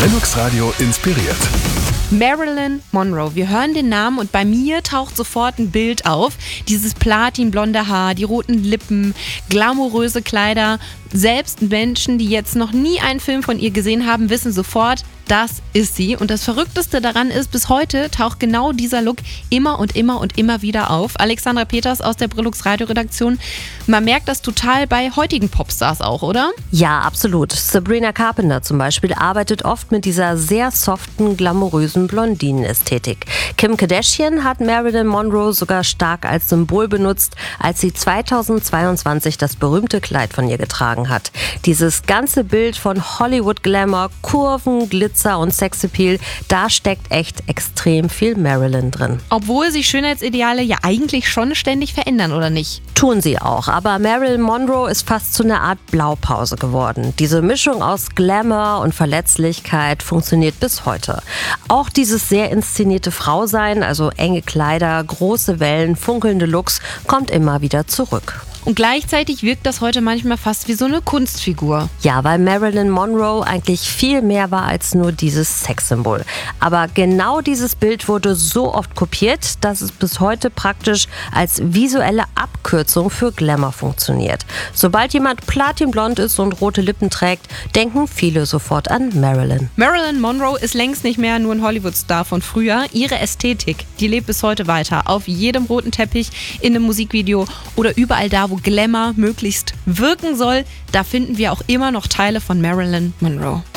Lennox Radio inspiriert. Marilyn Monroe. Wir hören den Namen und bei mir taucht sofort ein Bild auf. Dieses platinblonde Haar, die roten Lippen, glamouröse Kleider. Selbst Menschen, die jetzt noch nie einen Film von ihr gesehen haben, wissen sofort, das ist sie. Und das Verrückteste daran ist, bis heute taucht genau dieser Look immer und immer wieder auf. Alexandra Peters aus der Brillux Radioredaktion. Man merkt das total bei heutigen Popstars auch, oder? Ja, absolut. Sabrina Carpenter zum Beispiel arbeitet oft mit dieser sehr soften, glamourösen Blondinenästhetik. Kim Kardashian hat Marilyn Monroe sogar stark als Symbol benutzt, als sie 2022 das berühmte Kleid von ihr getragen hat. Dieses ganze Bild von Hollywood-Glamour, Kurven, Glitzer und Sexappeal, da steckt echt extrem viel Marilyn drin. Obwohl sich Schönheitsideale ja eigentlich schon ständig verändern, oder nicht? Tun sie auch, aber Marilyn Monroe ist fast zu einer Art Blaupause geworden. Diese Mischung aus Glamour und Verletzlichkeit funktioniert bis heute. Auch dieses sehr inszenierte Frausein, also enge Kleider, große Wellen, funkelnde Looks, kommt immer wieder zurück. Und gleichzeitig wirkt das heute manchmal fast wie so eine Kunstfigur. Ja, weil Marilyn Monroe eigentlich viel mehr war als nur dieses Sexsymbol. Aber genau dieses Bild wurde so oft kopiert, dass es bis heute praktisch als visuelle Abkürzung für Glamour funktioniert. Sobald jemand platinblond ist und rote Lippen trägt, denken viele sofort an Marilyn. Marilyn Monroe ist längst nicht mehr nur ein Hollywood-Star von früher. Ihre Ästhetik, die lebt bis heute weiter. Auf jedem roten Teppich, in einem Musikvideo oder überall da, wo Glamour möglichst wirken soll, da finden wir auch immer noch Teile von Marilyn Monroe.